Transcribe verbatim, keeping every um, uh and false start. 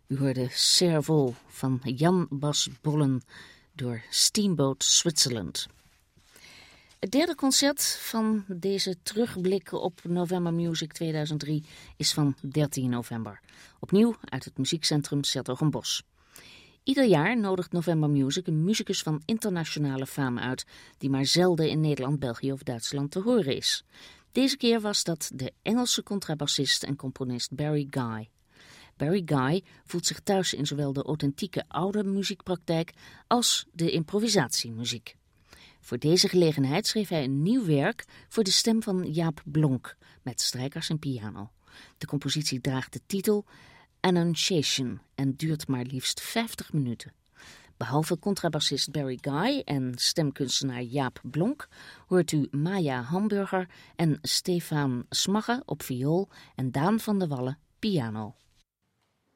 U hoorde Serval van Jan Bas Bollen door Steamboat Switzerland. Het derde concert van deze terugblik op November Music tweeduizend drie is van dertien november. Opnieuw uit het muziekcentrum 's-Hertogenbosch. Ieder jaar nodigt November Music een muzikus van internationale faam uit, die maar zelden in Nederland, België of Duitsland te horen is. Deze keer was dat de Engelse contrabassist en componist Barry Guy. Barry Guy voelt zich thuis in zowel de authentieke oude muziekpraktijk als de improvisatiemuziek. Voor deze gelegenheid schreef hij een nieuw werk voor de stem van Jaap Blonk met strijkers en piano. De compositie draagt de titel Annunciation en duurt maar liefst vijftig minuten. Behalve contrabassist Barry Guy en stemkunstenaar Jaap Blonk hoort u Maya Hamburger en Stefan Smagge op viool en Daan van der Wallen piano.